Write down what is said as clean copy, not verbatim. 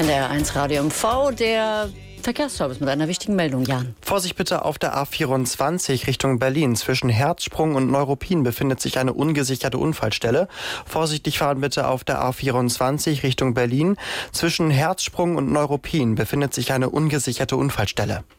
NDR1 Radio MV, der Verkehrsservice mit einer wichtigen Meldung, Jan. Vorsicht bitte auf der A24 Richtung Berlin. Zwischen Herzsprung und Neuruppin befindet sich eine ungesicherte Unfallstelle. Vorsichtig fahren bitte auf der A24 Richtung Berlin. Zwischen Herzsprung und Neuruppin befindet sich eine ungesicherte Unfallstelle.